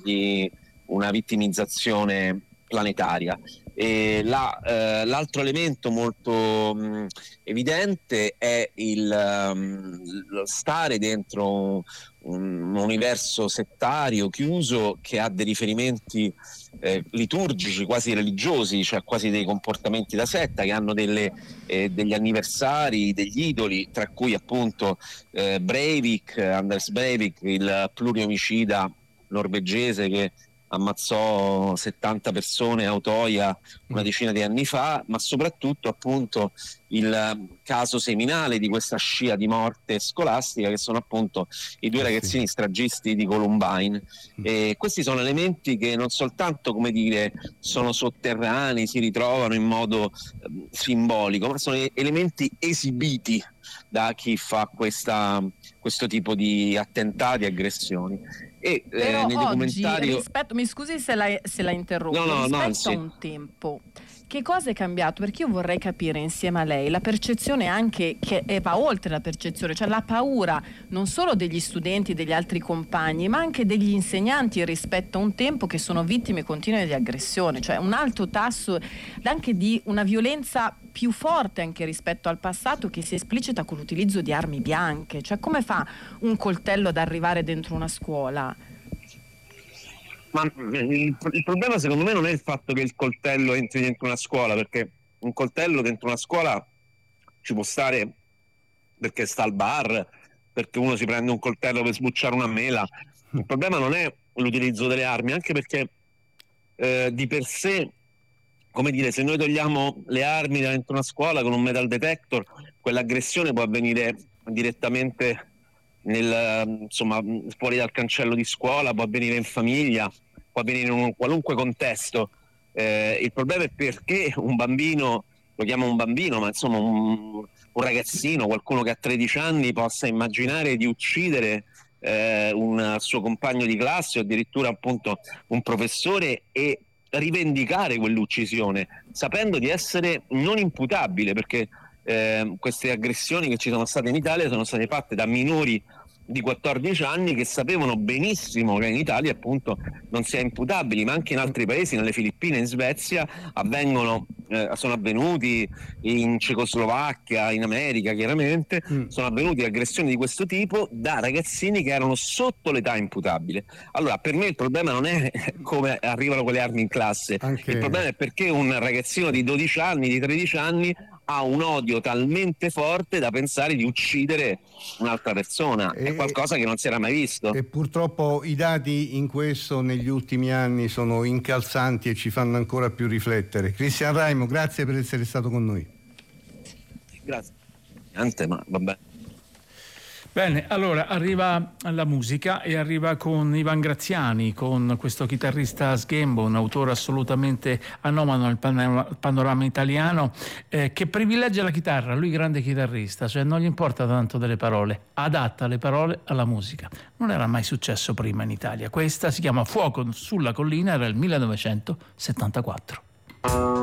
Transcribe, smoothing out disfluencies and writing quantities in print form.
di una vittimizzazione planetaria. E l'altro elemento molto evidente è lo stare dentro un universo settario, chiuso, che ha dei riferimenti liturgici, quasi religiosi, cioè quasi dei comportamenti da setta, che hanno degli anniversari, degli idoli, tra cui appunto Anders Breivik, il pluriomicida norvegese che ammazzò 70 persone a Utoya una decina di anni fa, ma soprattutto appunto il caso seminale di questa scia di morte scolastica, che sono appunto i due ragazzini stragisti di Columbine. E questi sono elementi che non soltanto, come dire, sono sotterranei, si ritrovano in modo simbolico, ma sono elementi esibiti da chi fa questo tipo di attentati e aggressioni. E però nel oggi, documentario... mi scusi se la interrompo, rispetto a un tempo, che cosa è cambiato? Perché io vorrei capire insieme a lei la percezione, anche che va oltre la percezione, cioè la paura non solo degli studenti, degli altri compagni, ma anche degli insegnanti rispetto a un tempo che sono vittime continue di aggressione, cioè un alto tasso anche di una violenza più forte anche rispetto al passato, che si esplicita con l'utilizzo di armi bianche. Cioè, come fa un coltello ad arrivare dentro una scuola? Ma il problema secondo me non è il fatto che il coltello entri dentro una scuola, perché un coltello dentro una scuola ci può stare perché sta al bar, perché uno si prende un coltello per sbucciare una mela. Il problema non è l'utilizzo delle armi, anche perché di per sé, come dire, se noi togliamo le armi da dentro una scuola con un metal detector, quell'aggressione può avvenire direttamente insomma, fuori dal cancello di scuola, può avvenire in famiglia, può avvenire in un qualunque contesto. Il problema è perché un bambino, lo chiamo un bambino, ma insomma un ragazzino, qualcuno che ha 13 anni, possa immaginare di uccidere un suo compagno di classe o addirittura appunto un professore, e rivendicare quell'uccisione sapendo di essere non imputabile, perché queste aggressioni che ci sono state in Italia sono state fatte da minori di 14 anni che sapevano benissimo che in Italia appunto non si è imputabili, ma anche in altri paesi, nelle Filippine, in Svezia sono avvenuti, in Cecoslovacchia, in America chiaramente, sono avvenuti aggressioni di questo tipo da ragazzini che erano sotto l'età imputabile. Allora, per me il problema non è come arrivano con le armi in classe, il problema è perché un ragazzino di 12 anni, di 13 anni ha un odio talmente forte da pensare di uccidere un'altra persona. È qualcosa che non si era mai visto. E purtroppo i dati in questo negli ultimi anni sono incalzanti e ci fanno ancora più riflettere. Cristian Raimo, grazie per essere stato con noi. Grazie. Ma vabbè. Bene, allora arriva la musica e arriva con Ivan Graziani, con questo chitarrista sghembo, un autore assolutamente anomalo nel panorama italiano, che privilegia la chitarra. Lui grande chitarrista, cioè non gli importa tanto delle parole, adatta le parole alla musica. Non era mai successo prima in Italia. Questa si chiama Fuoco sulla collina, era il 1974.